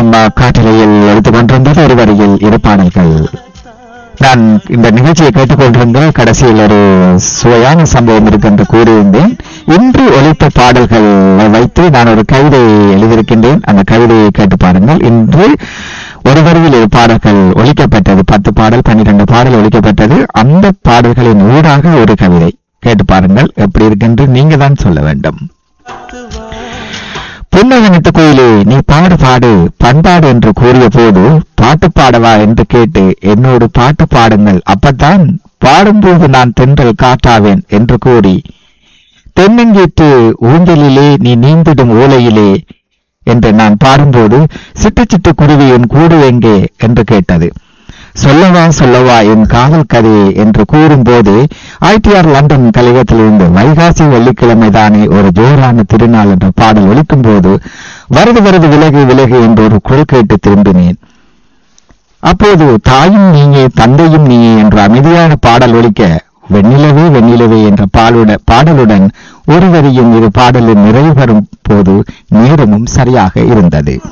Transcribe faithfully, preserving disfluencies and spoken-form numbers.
அம்மா காட்டிலையில் எடுத்துக் கொண்டிருந்தது ஒரு வரியில் இரு பாடல்கள். நான் இந்த நிகழ்ச்சியை கேட்டுக்கொண்டிருந்த கடைசியில் ஒரு சுவையான சம்பவம் இருக்கு என்று கூறியிருந்தேன். இன்று ஒலித்த பாடல்களை வைத்து நான் ஒரு கவிதை எழுதியிருக்கின்றேன். அந்த கவிதையை கேட்டு பாருங்கள். இன்று ஒரு வரியில் இரு பாடல்கள் ஒலிக்கப்பட்டது. பத்து பாடல் பன்னிரண்டு பாடல் ஒலிக்கப்பட்டது. அந்த பாடல்களின் ஊடாக ஒரு கவிதை கேட்டு பாருங்கள். எப்படி இருக்குன்று நீங்க தான் சொல்ல வேண்டும். புன்னகனித்த கோயிலே நீ பாடு பாடு பண்பாடு என்று கூறிய போது பாட்டு பாடவா என்று கேட்டு என்னோடு பாட்டு பாடுங்கள், அப்பத்தான் பாடும்போது நான் தென்றல் காட்டாவேன் என்று கூறி தென்னங்கீட்டு ஊஞ்சலிலே நீ நீந்திடும் ஓலையிலே என்று நான் பாடும்போது சிட்டு சிட்டு குருவியின் கூடு எங்கே என்று கேட்டது. சொல்லவா சொல்லவா என் காதல் கதையே என்று கூறும் போது ஐடிஆர் லண்டன் கழகத்திலிருந்து வைகாசி வெள்ளிக்கிழமை தானே ஒரு ஜோரான திருநாள் என்ற பாடல் ஒலிக்கும் போது வருது வருது விலகு விலகு என்று ஒரு குரல் கேட்டு திரும்பினேன். அப்போது தாயும் நீயே தந்தையும் நீயே என்ற அமைதியான பாடல் ஒலிக்க வெண்ணிலவே வெண்ணிலவே என்ற பாலுட பாடலுடன் ஒரு வரியும் இரு பாடலின் நிறைவு பெறும் போது நேரமும் சரியாக இருந்தது.